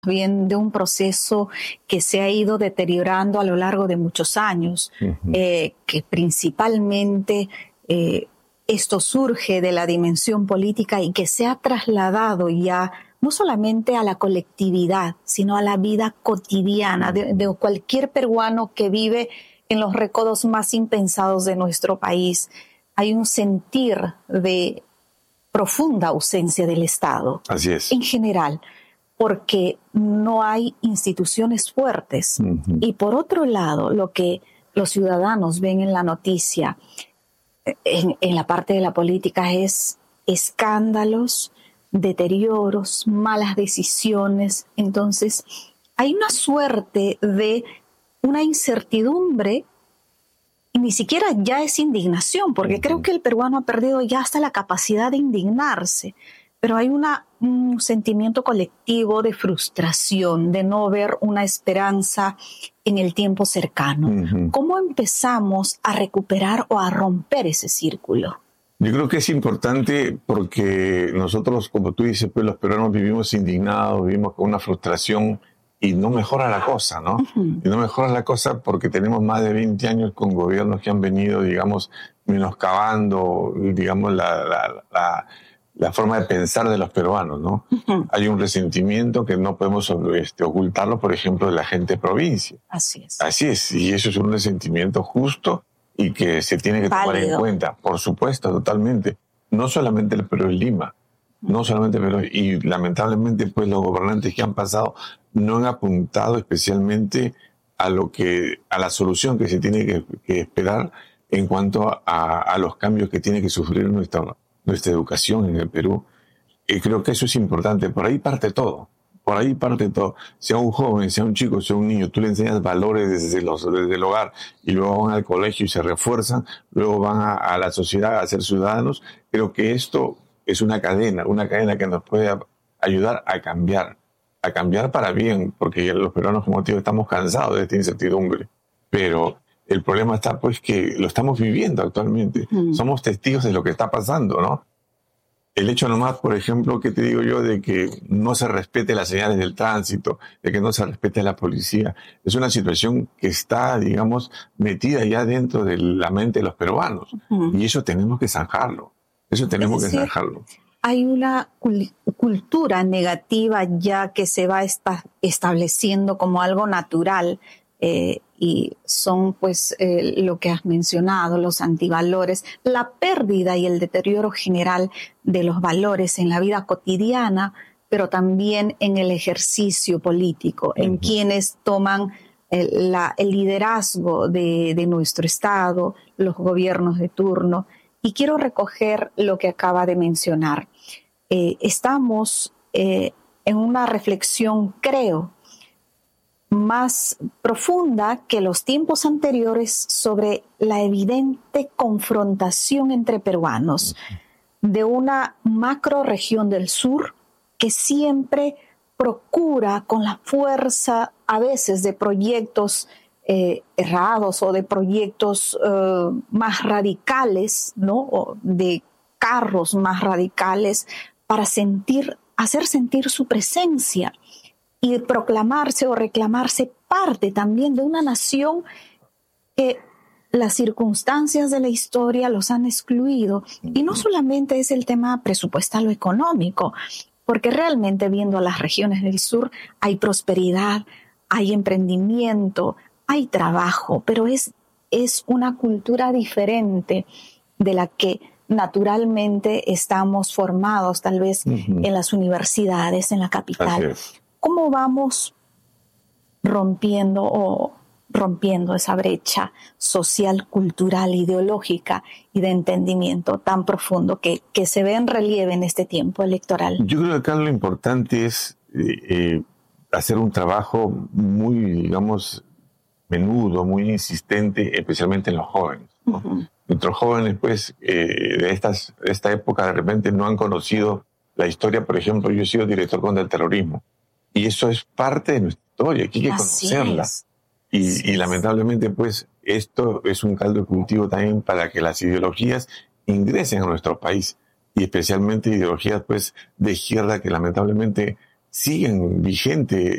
bien de un proceso que se ha ido deteriorando a lo largo de muchos años, que principalmente esto surge de la dimensión política y que se ha trasladado ya no solamente a la colectividad, sino a la vida cotidiana de cualquier peruano que vive en los recodos más impensados de nuestro país. Hay un sentir de profunda ausencia del Estado. Así es. En general, porque no hay instituciones fuertes. Y por otro lado, lo que los ciudadanos ven en la noticia, en la parte de la política, es escándalos, deterioros, malas decisiones. Entonces, hay una suerte de una incertidumbre, y ni siquiera ya es indignación, porque creo que el peruano ha perdido ya hasta la capacidad de indignarse, pero hay un sentimiento colectivo de frustración, de no ver una esperanza en el tiempo cercano. ¿Cómo empezamos a recuperar o a romper ese círculo? Yo creo que es importante porque nosotros, como tú dices, pues los peruanos vivimos indignados, vivimos con una frustración y no mejora la cosa, ¿no? Y no mejora la cosa porque tenemos más de 20 años con gobiernos que han venido, digamos, menoscabando, digamos, la forma de pensar de los peruanos, ¿no? Hay un resentimiento que no podemos ocultarlo, por ejemplo, de la gente de provincia. Así es. Así es, y eso es un resentimiento justo y que se tiene que tomar en cuenta, por supuesto, totalmente. No solamente el Perú es Lima, no solamente el Perú, y lamentablemente pues los gobernantes que han pasado no han apuntado especialmente a la solución que se tiene que esperar en cuanto a los cambios que tiene que sufrir nuestra educación en el Perú. Y creo que eso es importante. Por ahí parte todo. Por ahí parte todo. Sea un joven, sea un chico, sea un niño, tú le enseñas valores desde el hogar y luego van al colegio y se refuerzan, luego van a la sociedad a ser ciudadanos. Creo que esto es una cadena que nos puede ayudar a cambiar para bien, porque los peruanos, como te digo, estamos cansados de esta incertidumbre. Pero el problema está pues que lo estamos viviendo actualmente. Somos testigos de lo que está pasando, ¿no? El hecho nomás, por ejemplo, que te digo yo, de que no se respete las señales del tránsito, de que no se respete la policía, es una situación que está, digamos, metida ya dentro de la mente de los peruanos. Y eso tenemos que zanjarlo. Hay una cultura negativa ya que se va estableciendo como algo natural, y son pues lo que has mencionado, los antivalores, la pérdida y el deterioro general de los valores en la vida cotidiana, pero también en el ejercicio político, en quienes toman el liderazgo de nuestro Estado, los gobiernos de turno. Y quiero recoger lo que acaba de mencionar. Estamos en una reflexión, creo, más profunda que los tiempos anteriores sobre la evidente confrontación entre peruanos de una macroregión del sur que siempre procura con la fuerza a veces de proyectos errados o de proyectos más radicales, ¿no? O de carros más radicales para hacer sentir su presencia y proclamarse o reclamarse parte también de una nación que las circunstancias de la historia los han excluido. Y no solamente es el tema presupuestal o económico, porque realmente viendo a las regiones del sur hay prosperidad, hay emprendimiento, hay trabajo, pero es una cultura diferente de la que naturalmente estamos formados, tal vez en las universidades, en la capital. ¿Cómo vamos rompiendo esa brecha social, cultural, ideológica y de entendimiento tan profundo que se ve en relieve en este tiempo electoral? Yo creo que acá lo importante es hacer un trabajo muy, digamos, menudo, muy insistente, especialmente en los jóvenes, ¿no? Nuestros jóvenes, pues, de esta época, de repente no han conocido la historia. Por ejemplo, yo he sido director contra el terrorismo. Y eso es parte de nuestra historia, aquí hay que conocerla. Y lamentablemente, pues, esto es un caldo de cultivo también para que las ideologías ingresen a nuestro país, y especialmente ideologías, pues, de izquierda que lamentablemente siguen vigente